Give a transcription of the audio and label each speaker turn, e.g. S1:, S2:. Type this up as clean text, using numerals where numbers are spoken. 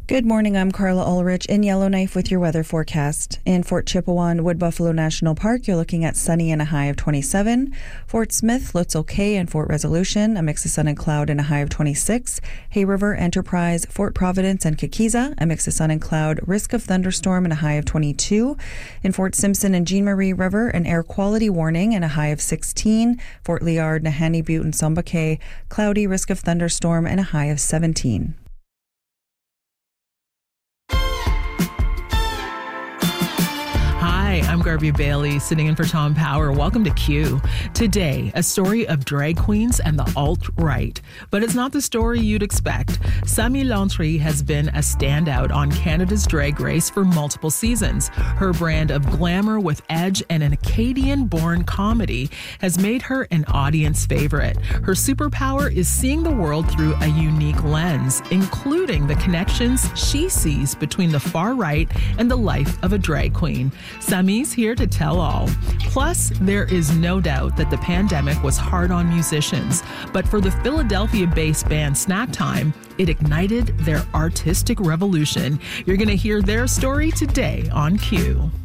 S1: Good morning, I'm Carla Ulrich in Yellowknife with your weather forecast. In Fort Chipewyan, Wood Buffalo National Park, you're looking at sunny and a high of 27. Fort Smith, Lutzel Cay, and Fort Resolution, a mix of sun and cloud and a high of 26. Hay River, Enterprise, Fort Providence, and Kikiza, a mix of sun and cloud, risk of thunderstorm and a high of 22. In Fort Simpson and Jean Marie River, an air quality warning and a high of 16. Fort Liard, Nahanni Butte, and Somba Cay, cloudy, risk of thunderstorm and a high of 17.
S2: Hi, I'm Garvey Bailey, sitting in for Tom Power. Welcome to Q. Today, a story of drag queens and the alt-right. But it's not the story you'd expect. Sami Lantry has been a standout on Canada's Drag Race for multiple seasons. Her brand of glamour with edge and an Acadian-born comedy has made her an audience favorite. Her superpower is seeing the world through a unique lens, including the connections she sees between the far right and the life of a drag queen. Sami's here to tell all. Plus, there is no doubt that the pandemic was hard on musicians, but for the Philadelphia-based band Snack Time, it ignited their artistic revolution. You're going to hear their story today on Q.